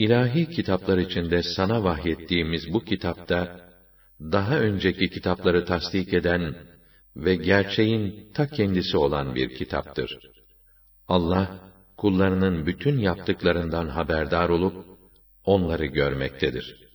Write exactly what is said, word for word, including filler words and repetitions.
İlahi kitaplar içinde sana vahyettiğimiz bu kitapta, daha önceki kitapları tasdik eden ve gerçeğin ta kendisi olan bir kitaptır. Allah, kullarının bütün yaptıklarından haberdar olup, onları görmektedir.